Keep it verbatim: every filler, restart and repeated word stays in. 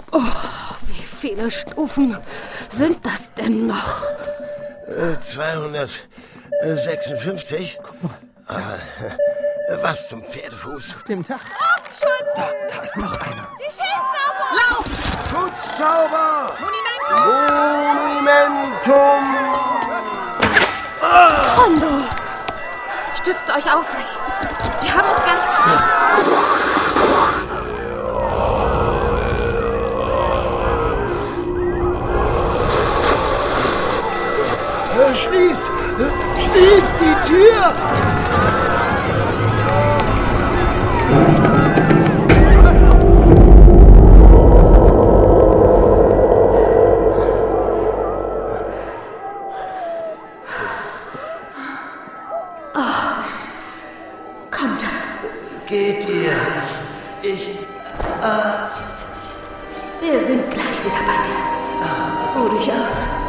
Oh, wie viele Stufen sind das denn noch? Äh, zweihundertsechsundfünfzig. Aber äh, was zum Pferdefuß? Auf dem Dach. Da, da ist noch einer. Die schießen auf uns! Lauf! Schutzzauber! Monumentum! Monumentum! Ah! Rondo! Stützt euch auf mich. Die haben uns gleich geschützt. Schließt! Schließt die Tür! Oh. Kommt. Geht ihr? Ich... Äh... Wir sind gleich wieder bei dir. Ruh dich aus.